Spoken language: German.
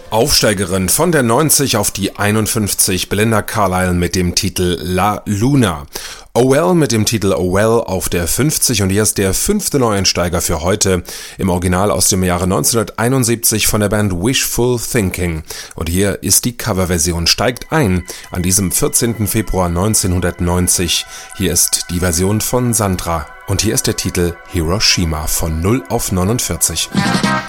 Aufsteigerin von der 90 auf die 51, Belinda Carlisle mit dem Titel La Luna. Oh Well mit dem Titel Oh Well auf der 50 und hier ist der 5. Neueinsteiger für heute, im Original aus dem Jahre 1971 von der Band Wishful Thinking. Und hier ist die Coverversion, steigt ein an diesem 14. Februar 1990. Hier ist die Version von Sandra und hier ist der Titel Hiroshima von 0 auf 49.